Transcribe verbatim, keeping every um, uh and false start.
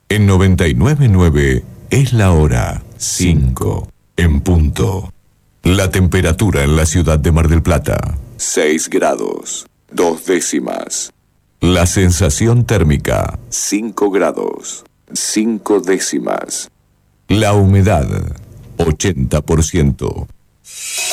En noventa y nueve punto nueve es la hora cinco en punto. La temperatura en la ciudad de Mar del Plata, seis grados, dos décimas. La sensación térmica, cinco grados, cinco décimas. La humedad, ochenta por ciento.